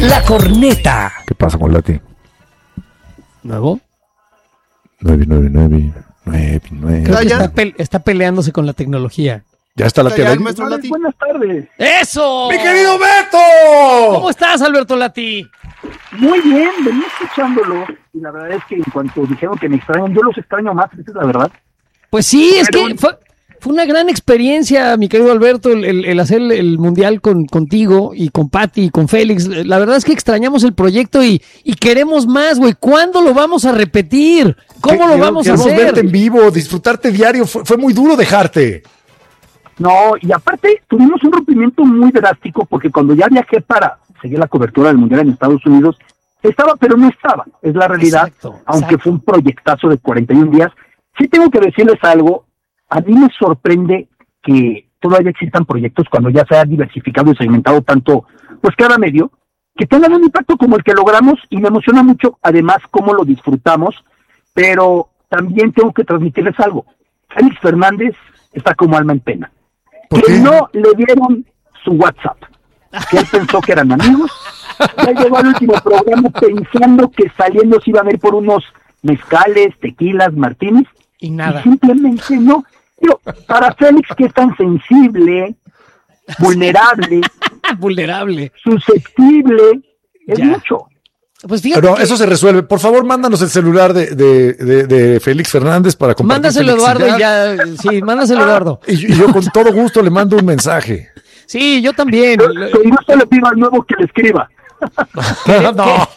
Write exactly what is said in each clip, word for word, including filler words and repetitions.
La Corneta. ¿Qué pasa con Lati? ¿Nuevo? nueve nueve nueve nueve nueve. Creo que está, pe- está peleándose con la tecnología. Ya está Lati. Ya, al aire. maestro Lati. Buenas tardes. ¡Eso! ¡Mi querido Beto! ¿Cómo estás, Alberto Lati? Muy bien, venía escuchándolo y la verdad es que en cuanto dijeron que me extrañan, yo los extraño más, esa es la verdad. Pues sí, es Pero- que fue, fue una gran experiencia, mi querido Alberto, el, el- el hacer el, el mundial con contigo y con Pati y con Félix. La verdad es que extrañamos el proyecto y, y queremos más, güey. ¿Cuándo lo vamos a repetir? ¿Cómo Que- lo que- vamos a queremos hacer? verte en vivo, disfrutarte diario. Fue, fue muy duro dejarte. No, y aparte tuvimos un rompimiento muy drástico porque cuando ya viajé para seguir la cobertura del Mundial en Estados Unidos, estaba, pero no estaba, es la realidad, Exacto, aunque exacto. fue un proyectazo de cuarenta y un días. Sí tengo que decirles algo, a mí me sorprende que todavía existan proyectos cuando ya se ha diversificado y segmentado tanto, pues cada medio, que tengan un impacto como el que logramos y me emociona mucho, además, cómo lo disfrutamos, pero también tengo que transmitirles algo. Félix Fernández está como alma en pena. ¿Por Que qué? no le dieron su WhatsApp, que él pensó que eran amigos, ya llegó al último programa pensando que saliendo se iban a ir por unos mezcales, tequilas, martinis, Y nada. y simplemente no. Digo, para Félix, que es tan sensible, vulnerable, Vulnerable. susceptible, es Ya. mucho. Pues fíjate. Pero que- eso se resuelve. Por favor, mándanos el celular de, de, de, de Félix Fernández para compartir. Mándaselo, Eduardo, y ya. Sí, mándaselo, Eduardo. Y, y yo con todo gusto le mando un mensaje. Sí, yo también. Con gusto le pido al nuevo que le escriba. No.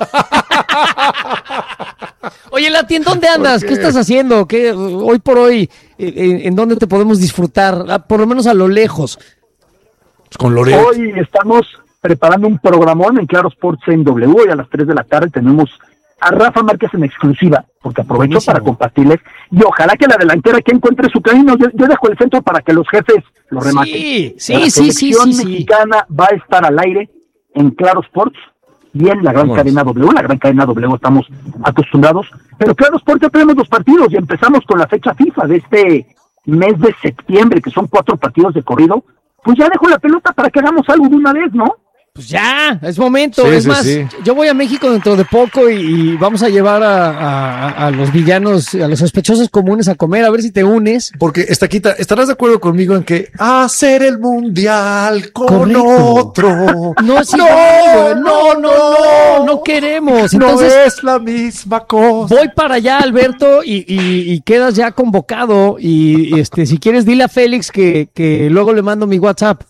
Oye, Lati, ¿en dónde andas? qué? ¿Qué estás haciendo? ¿Qué, hoy por hoy, eh, en, en dónde te podemos disfrutar? Ah, por lo menos a lo lejos. Con Loret. Hoy estamos preparando un programón en Claro Sports en W y a las tres de la tarde tenemos a Rafa Márquez en exclusiva, porque aprovecho Buenísimo. para compartirles y ojalá que la delantera que encuentre su camino, yo, yo dejo el centro para que los jefes lo rematen. Sí, sí, La sí, sí, selección sí, sí. mexicana va a estar al aire en Claro Sports y en la gran Vámonos. cadena W, la gran cadena W estamos acostumbrados, pero Claro Sports ya tenemos los partidos y empezamos con la fecha FIFA de este mes de septiembre, que son cuatro partidos de corrido. Pues ya dejo la pelota para que hagamos algo de una vez, ¿no? Pues ya, es momento. Sí, es sí, más, sí. yo voy a México dentro de poco y, y vamos a llevar a, a- a los villanos, a los sospechosos comunes a comer, a ver si te unes. Porque, Estaquita, ¿estarás de acuerdo conmigo en que hacer el mundial con Correcto. otro? No, sí, no, no, no, no, no, no queremos. Entonces, no es la misma cosa. voy para allá, Alberto, y, y- y quedas ya convocado. Y, y, este, si quieres, dile a Félix que, que luego le mando mi WhatsApp.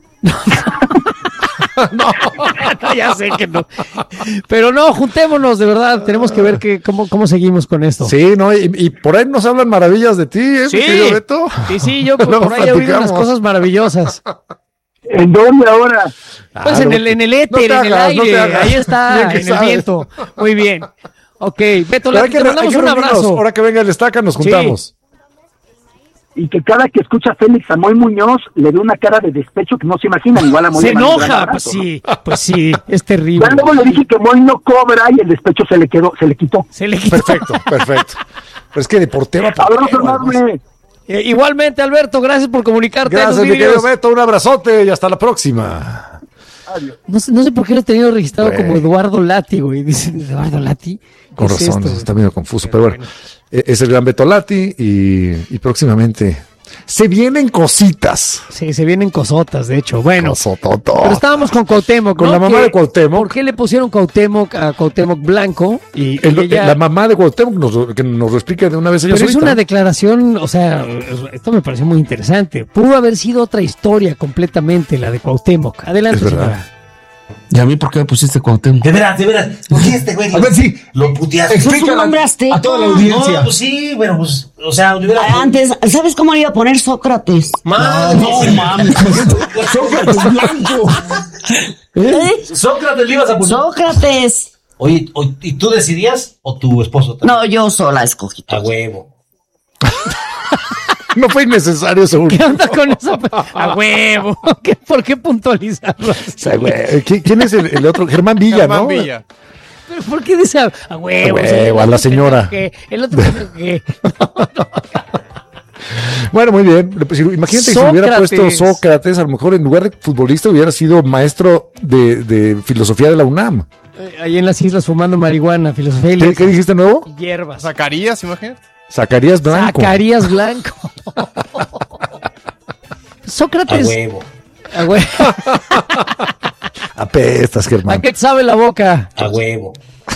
no, no, ya sé que no. Pero no, juntémonos, de verdad. Tenemos que ver que, cómo, cómo seguimos con esto. Sí, no, y, y por ahí nos hablan maravillas de ti, ¿eh, Sí. mi querido Beto? Sí, sí, yo por, Luego por ahí he oído unas platicamos. cosas maravillosas. ¿En dónde ahora? Pues en el, en el éter, No te en el hagas, no te aire, hagas. ahí está, Bien que en el sabes. viento. Muy bien. Ok, Beto, Pero hay Lati, que, te hay mandamos que un reunirnos. abrazo. Ahora que venga el Estaca, nos juntamos. Y que cada que escucha a Félix Samuel Muñoz le dé una cara de despecho que no se imagina. Igual a Moy Se le manda un gran enoja, abrazo, pues ¿no? sí, pues sí, es terrible. Ya luego le dije que Moy no cobra y el despecho se le quedó, se le quitó. Se le quitó. Perfecto, perfecto. Pero es que de portero a Abrazo portero, además. enorme. Eh, igualmente, Alberto, gracias por comunicarte. Gracias, en mi los querido vídeos. Beto. Un abrazote y hasta la próxima. No sé, no sé por qué lo he tenido registrado Güey. como Eduardo Lati, güey. Dicen Eduardo Lati. ¿Qué Con es razón, esto? está medio confuso. Pero bueno, eh, es el gran Beto Lati y, y próximamente se vienen cositas. Sí, se vienen cosotas, de hecho. Bueno, Cosototo. pero estábamos con Cuauhtémoc, Con ¿no? la mamá Que- de Cuauhtémoc. ¿Por qué le pusieron Cuauhtémoc a Cuauhtémoc Blanco? Y, El- y ella- La mamá de Cuauhtémoc nos, que nos lo explique de una vez ella Pero es solita. una declaración, o sea, esto me pareció muy interesante. Pudo haber sido otra historia completamente, la de Cuauhtémoc. Adelante, Es verdad. señora. ¿Y a mí por qué me pusiste Cuauhtémoc? De veras, de veras. ¿Por qué este güey? A ver, sí. Lo puteaste. Explícale un hombre azteca. a toda la audiencia. No, pues sí, bueno, pues, o sea, de veras. Antes, ¿sabes cómo le iba a poner Sócrates? Man, No mames. Sócrates blanco. ¿Eh? Sócrates le ibas a poner. Sócrates. Oye, o- ¿y tú decidías o tu esposo también? No, yo sola escogí. A huevo. No fue innecesario, seguro. ¿Qué onda con eso? A huevo. ¿Qué- ¿Por qué puntualizarlo? O sea, güey, ¿qui- ¿Quién es el, el otro? Germán Villa, Germán ¿no? Villa. ¿Pero por qué dice a, a huevo? A huevo, Sí, el a la otro señora. pendejo que- el otro pendejo que- Bueno, muy bien. Pues, imagínate que si hubiera puesto Sócrates, a lo mejor en lugar de futbolista hubiera sido maestro de, de filosofía de la UNAM. Eh, ahí en las islas fumando marihuana, filosofía y ¿Qué, ¿Qué dijiste nuevo? hierbas. Zacarías, imagínate. Zacarías Blanco. Zacarías Blanco. Sócrates. A huevo. A huevo. Apestas, Germán. ¿A qué te sabe la boca? A huevo.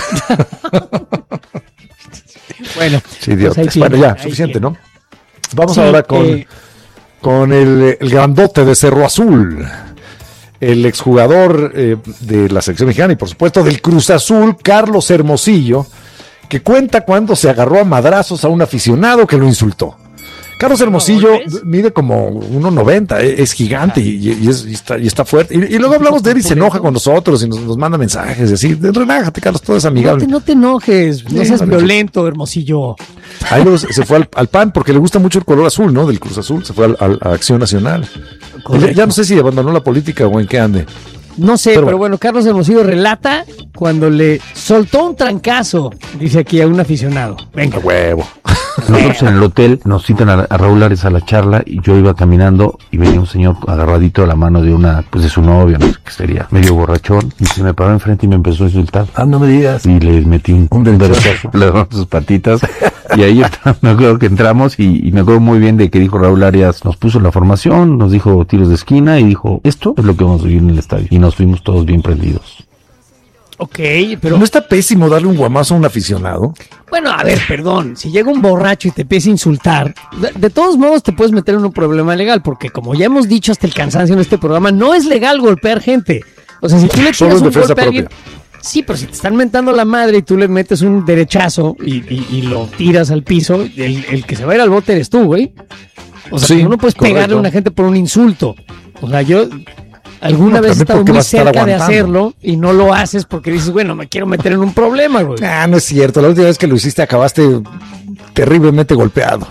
Bueno, Sí, idiotas. pues Bueno, ya, ahí suficiente, tiene. ¿no? Vamos Sí, ahora con, eh, con el, el grandote de Cerro Azul, el exjugador eh, de la selección mexicana y por supuesto del Cruz Azul, Carlos Hermosillo, que cuenta cuando se agarró a madrazos a un aficionado que lo insultó. Carlos Hermosillo mide como uno noventa, es gigante y, y, es, y, está, y está fuerte. Y, y luego hablamos de él y se enoja con nosotros y nos, nos manda mensajes y así. Relájate, Carlos, todo es no amigable. te, no te enojes, no Sí, seas vale. violento, Hermosillo. Ahí luego se fue al, al P A N porque le gusta mucho el color azul, ¿no? Del Cruz Azul, se fue al, al, a Acción Nacional. Ya, ya no sé si abandonó la política o en qué ande. No sé, Pero pero, bueno, Carlos Hermosillo relata cuando le soltó un trancazo, dice aquí a un aficionado. Venga. A huevo. Nosotros en el hotel nos citan a, a Raúl Ares a la charla y yo iba caminando y venía un señor agarradito a la mano de una, pues de su novia, no sé qué sería, medio borrachón, y se me paró enfrente y me empezó a insultar. Ah, no me digas. Y le metí un, un derechazo, le dieron sus patitas y ahí está, me acuerdo que entramos y, y me acuerdo muy bien de que dijo Raúl Arias, nos puso la formación, nos dijo tiros de esquina y dijo, esto es lo que vamos a vivir en el estadio. Y nos fuimos todos bien prendidos. Ok, pero ¿No está pésimo darle un guamazo a un aficionado? bueno, a ver, perdón, si llega un borracho y te empieza a insultar, de, de todos modos te puedes meter en un problema legal, porque como ya hemos dicho hasta el cansancio en este programa, no es legal golpear gente. O sea, si tú le Solo tiras en un defensa golpe a alguien, propia. sí, pero si te están mentando la madre y tú le metes un derechazo y, y, y lo tiras al piso, el, el que se va a ir al bote eres tú, güey. O sea, Sí, tú no puedes correcto. pegarle a una gente por un insulto. O sea, yo alguna No, vez he también estado porque muy vas a estar cerca de aguantando. hacerlo y no lo haces porque dices, bueno, me quiero meter en un problema, güey. Ah, no es cierto. La última vez que lo hiciste acabaste terriblemente golpeado.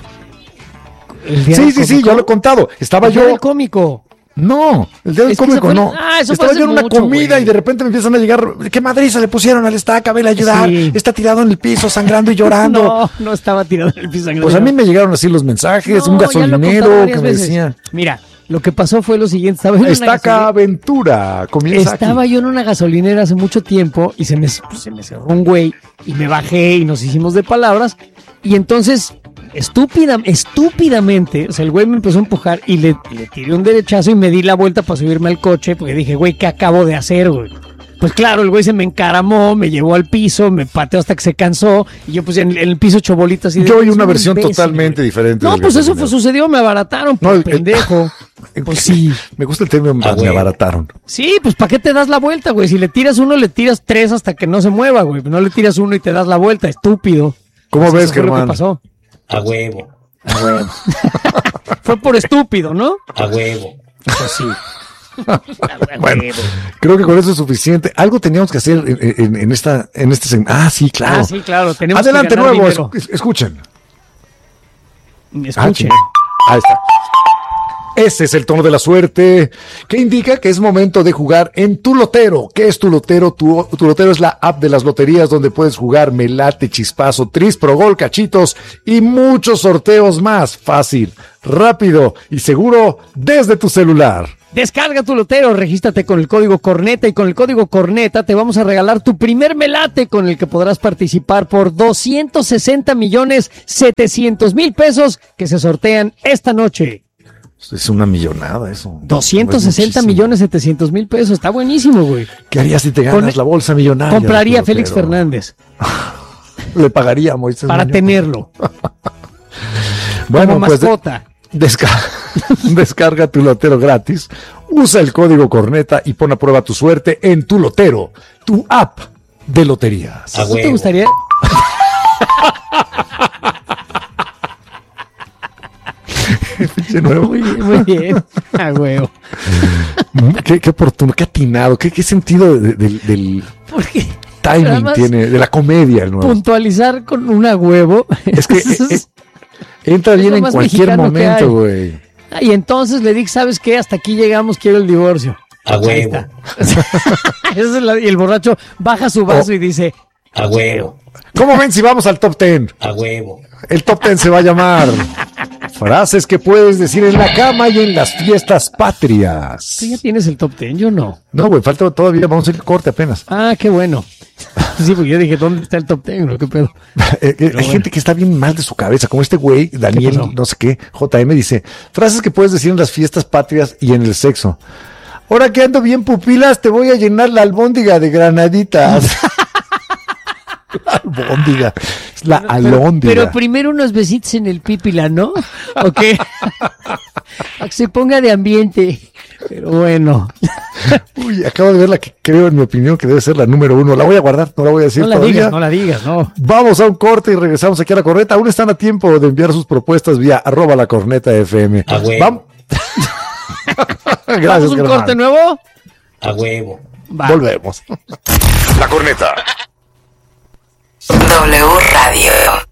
El día Sí, del sí, sí, cómico. yo lo he contado. Estaba El día yo... del cómico. No, el día del Es que cómico se fue- no. Ah, eso fue Estaba hace yo en una mucho, comida güey. y de repente me empiezan a llegar. ¿Qué madriza le pusieron al estaca? Vele a ayudar. Sí. Está tirado en el piso, sangrando y llorando. No, no estaba tirado en el piso. Pues a mí me llegaron así los mensajes, No, un ya lo he contado gasolinero varias que me veces. decía, Mira, lo que pasó fue lo siguiente. Estaba yo en una estaca gasolina- aventura, comienza Estaba aquí. yo en una gasolinera hace mucho tiempo y se me, pues, se me cerró un güey y me bajé y nos hicimos de palabras y entonces estúpida, estúpidamente, o sea, el güey me empezó a empujar y le, le tiré un derechazo y me di la vuelta para subirme al coche porque dije, güey, ¿qué acabo de hacer, güey? Pues claro, el güey se me encaramó, me llevó al piso, me pateó hasta que se cansó y yo pues en, en el piso hecho bolitas y Yo oí "Es una un versión imbécil, totalmente güey". diferente. No, del pues eso fue, gasolinero. sucedió, me abarataron, No, por el- pendejo. Pues sí. Me gusta el término, Ah, me güey. abarataron. Sí, pues ¿para qué te das la vuelta, güey? Si le tiras uno, le tiras tres hasta que no se mueva, güey. No le tiras uno y te das la vuelta, estúpido. ¿Cómo Pues ves, eso fue lo que Germán? pasó. A huevo. Fue por estúpido, ¿no? A huevo. Pues sí. Bueno, creo que con eso es suficiente. Algo teníamos que hacer en, en- en esta, en este segmento. Ah, sí, claro. Ah, sí, claro. Tenemos Adelante, que ganar nuevo. dinero. es- escuchen. Ah, Escuchen. sí. Ahí está. Ese es el tono de la suerte que indica que es momento de jugar en Tu Lotero. ¿Qué es Tu Lotero? Tu, tu Lotero es la app de las loterías donde puedes jugar Melate, Chispazo, Tris, Pro Gol, Cachitos y muchos sorteos más. Fácil, rápido y seguro desde tu celular. Descarga Tu Lotero, regístrate con el código Corneta y con el código Corneta te vamos a regalar tu primer melate con el que podrás participar por doscientos sesenta millones setecientos mil pesos que se sortean esta noche. Es una millonada eso. doscientos Es sesenta muchísimo. millones setecientos mil pesos, está buenísimo, güey. ¿Qué harías si te ganas Con- la bolsa millonaria? Compraría de a Tu Félix Lotero? Fernández Le pagaría a Moisés para Muñoz. tenerlo Bueno, como pues de- mascota. Desca- descarga Tu Lotero gratis, usa el código Corneta y pon a prueba tu suerte en Tu Lotero, tu app de loterías. A ¿No te huevo. gustaría? De nuevo. Muy bien, muy bien. A huevo. Qué, qué oportuno, qué atinado, qué, qué sentido de- de- del, del Porque nada timing más tiene, de la comedia el nuevo. puntualizar con un a huevo. Es que Eso eh, es- eh, entra es bien lo en más cualquier mexicano que hay. momento, güey. Ah, y entonces le dije, ¿sabes qué? Hasta aquí llegamos, quiero el divorcio. A Ahí huevo. está. Esa es la- y el borracho baja su vaso y dice, A huevo. ¿Cómo ven si vamos al top ten? A huevo. El top ten se va a llamar Frases que puedes decir en la cama y en las fiestas patrias. ¿Tú ya tienes el top ten? Yo no. No, güey, falta todavía, vamos a ir corte apenas. Ah, qué bueno. Sí, porque yo dije, ¿dónde está el top ten? ¿Qué pedo? Eh, eh, hay bueno. gente que está bien mal de su cabeza, como este güey, Daniel, pasó? no sé qué, J M dice, frases que puedes decir en las fiestas patrias y en el sexo. Ahora que ando bien pupilas, te voy a llenar la albóndiga de granaditas. La albóndiga, es la Pero, alóndiga. pero primero unos besitos en el pípila, ¿no? ¿O qué? Para que se ponga de ambiente. Pero bueno. Uy, acabo de ver la que creo, en mi opinión, que debe ser la número uno. La voy a guardar, no la voy a decir No la todavía. digas, no la digas, no. Vamos a un corte y regresamos aquí a La Corneta. Aún están a tiempo de enviar sus propuestas vía arroba la corneta F M. A huevo. Vam- Gracias, ¿Vamos a un Germán. corte nuevo? A huevo. Va. Volvemos. La Corneta. W Radio.